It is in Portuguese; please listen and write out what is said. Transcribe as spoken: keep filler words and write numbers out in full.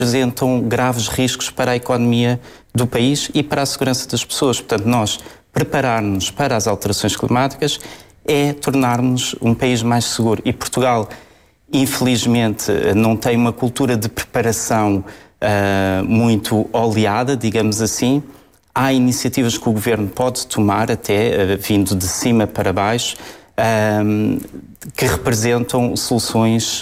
apresentam graves riscos para a economia do país e para a segurança das pessoas. Portanto, nós preparar-nos para as alterações climáticas é tornar-nos um país mais seguro. E Portugal, infelizmente, não tem uma cultura de preparação uh, muito oleada, digamos assim. Há iniciativas que o Governo pode tomar, até uh, vindo de cima para baixo, uh, que representam soluções